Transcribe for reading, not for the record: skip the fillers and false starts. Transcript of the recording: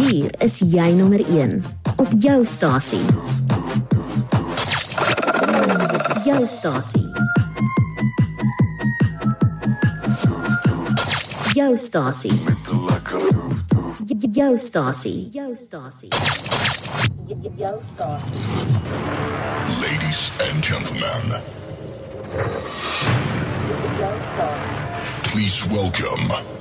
Hier is jy nommer 1 op jou stasie. Jou stasie. Jou stasie. Jou stasie. Jou stasie. Jou stasie. Ladies and gentlemen, please welcome